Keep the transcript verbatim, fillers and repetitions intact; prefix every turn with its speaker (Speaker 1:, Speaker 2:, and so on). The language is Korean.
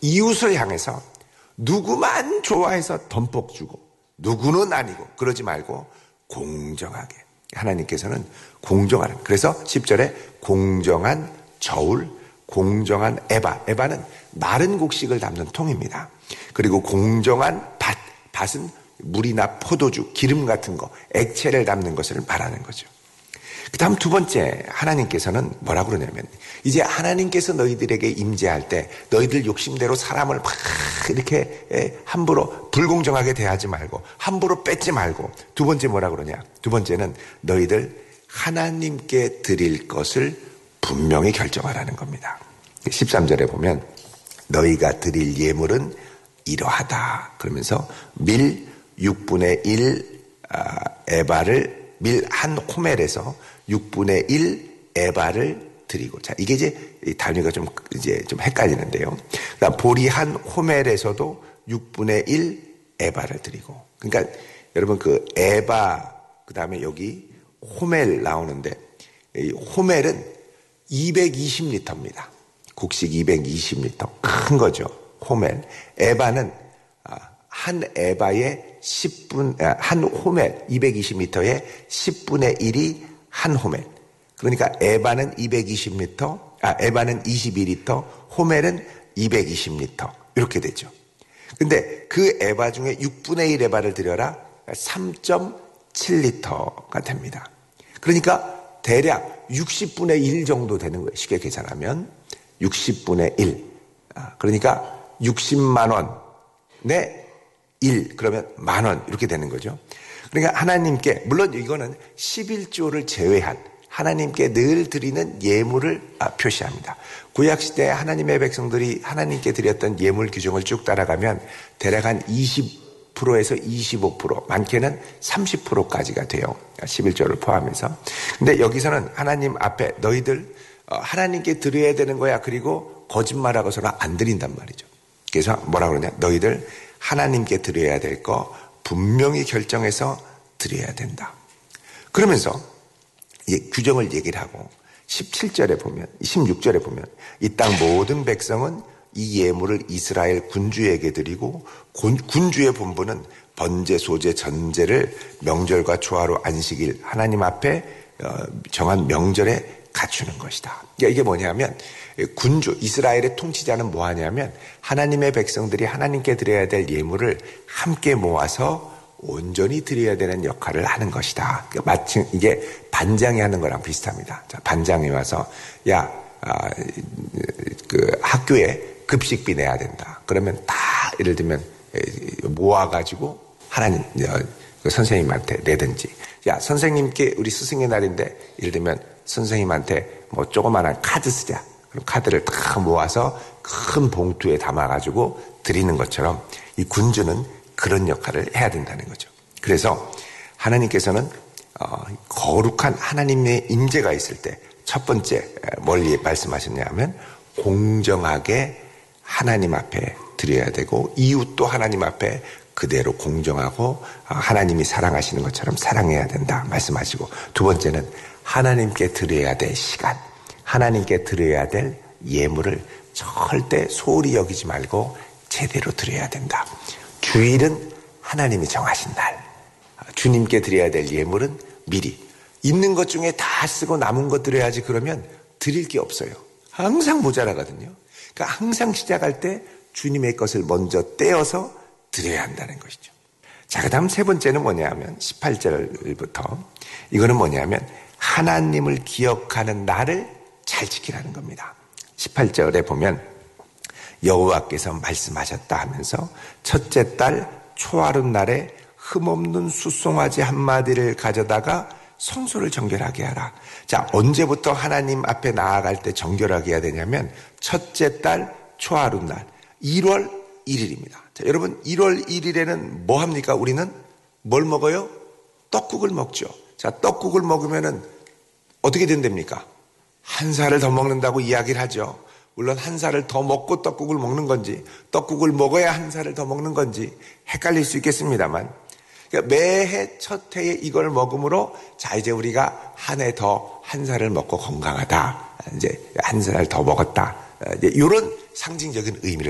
Speaker 1: 이웃을 향해서 누구만 좋아해서 덤뻑 주고 누구는 아니고 그러지 말고 공정하게. 하나님께서는 공정하는. 그래서 십 절에 공정한 저울, 공정한 에바. 에바는 마른 곡식을 담는 통입니다. 그리고 공정한 밭. 밭은 물이나 포도주, 기름 같은 거, 액체를 담는 것을 말하는 거죠. 그 다음 두 번째, 하나님께서는 뭐라고 그러냐면, 이제 하나님께서 너희들에게 임재할 때 너희들 욕심대로 사람을 막 이렇게 함부로 불공정하게 대하지 말고 함부로 뺏지 말고, 두 번째 뭐라고 그러냐? 두 번째는 너희들 하나님께 드릴 것을 분명히 결정하라는 겁니다. 십삼 절에 보면 너희가 드릴 예물은 이러하다 그러면서 밀 육분의 일 에바를, 밀 한 호멜에서 육분의 일 에바를 드리고. 자, 이게 이제 단위가 좀 이제 좀 헷갈리는데요. 그다음 보리 한 호멜에서도 육분의 일 에바를 드리고. 그러니까 여러분 그 에바, 그다음에 여기 호멜 나오는데, 이 호멜은 이백이십 리터입니다. 곡식 이백이십 리터. 큰 거죠. 호멜. 에바는 한 에바의 십분, 한 호멜, 이백이십 리터의 십분의 일이 한 호멜. 그러니까 에바는 이백이십 리터, 아, 에바는 이십이 리터, 호멜은 이백이십 리터. 이렇게 되죠. 근데 그 에바 중에 육분의 일 에바를 드려라. 삼 점 칠 리터가 됩니다. 그러니까 대략 육십분의 일 정도 되는 거예요. 쉽게 계산하면. 육십분의 일. 그러니까 육십만 원에 일, 그러면 만 원 이렇게 되는 거죠. 그러니까 하나님께, 물론 이거는 십일조를 제외한 하나님께 늘 드리는 예물을 표시합니다. 구약시대에 하나님의 백성들이 하나님께 드렸던 예물 규정을 쭉 따라가면 대략 한 이십 퍼센트에서 이십오 퍼센트, 많게는 삼십 퍼센트까지가 돼요. 십일조를 포함해서. 근데 여기서는 하나님 앞에 너희들 하나님께 드려야 되는 거야. 그리고 거짓말하고서는 안 드린단 말이죠. 그래서 뭐라 그러냐? 너희들 하나님께 드려야 될 거 분명히 결정해서 드려야 된다. 그러면서 이 규정을 얘기를 하고 십칠 절에 보면, 십육 절에 보면 이 땅 모든 백성은 이 예물을 이스라엘 군주에게 드리고 군주의 본분은 번제, 소제, 전제를 명절과 초하루, 안식일 하나님 앞에 정한 명절에 갖추는 것이다. 이게 뭐냐면 군주, 이스라엘의 통치자는 뭐 하냐면 하나님의 백성들이 하나님께 드려야 될 예물을 함께 모아서 온전히 드려야 되는 역할을 하는 것이다. 마침 이게 반장이 하는 거랑 비슷합니다. 자, 반장이 와서 야, 아, 그 학교에 급식비 내야 된다. 그러면 다 예를 들면 모아가지고 하나님 그 선생님한테 내든지, 야 선생님께 우리 스승의 날인데 예를 들면 선생님한테 뭐 조그마한 카드 쓰자. 그럼 카드를 다 모아서 큰 봉투에 담아가지고 드리는 것처럼 이 군주는 그런 역할을 해야 된다는 거죠. 그래서 하나님께서는 어, 거룩한 하나님의 임재가 있을 때 첫 번째 멀리 말씀하셨냐면 공정하게 하나님 앞에 드려야 되고 이웃도 하나님 앞에 그대로 공정하고 하나님이 사랑하시는 것처럼 사랑해야 된다 말씀하시고, 두 번째는 하나님께 드려야 될 시간, 하나님께 드려야 될 예물을 절대 소홀히 여기지 말고 제대로 드려야 된다. 주일은 하나님이 정하신 날, 주님께 드려야 될 예물은 미리 있는 것 중에 다 쓰고 남은 것 드려야지. 그러면 드릴 게 없어요. 항상 모자라거든요. 그러니까 항상 시작할 때 주님의 것을 먼저 떼어서 드려야 한다는 것이죠. 자, 그 다음 세 번째는 뭐냐면 십팔 절부터 이거는 뭐냐면 하나님을 기억하는 날을 잘 지키라는 겁니다. 십팔 절에 보면 여호와께서 말씀하셨다 하면서 첫째 달 초하룻 날에 흠없는 숫송아지 한 마디를 가져다가 성소를 정결하게 하라. 자, 언제부터 하나님 앞에 나아갈 때 정결하게 해야 되냐면 첫째 달 초하룻 날 일월 일일입니다. 자, 여러분 일월 일일에는 뭐 합니까? 우리는 뭘 먹어요? 떡국을 먹죠. 자, 떡국을 먹으면은 어떻게 된답니까? 한 살을 더 먹는다고 이야기를 하죠. 물론 한 살을 더 먹고 떡국을 먹는 건지 떡국을 먹어야 한 살을 더 먹는 건지 헷갈릴 수 있겠습니다만, 그러니까 매해 첫 해에 이걸 먹음으로 자 이제 우리가 한 해 더 한 살을 먹고 건강하다, 이제 한 살 더 먹었다, 이제 이런 상징적인 의미를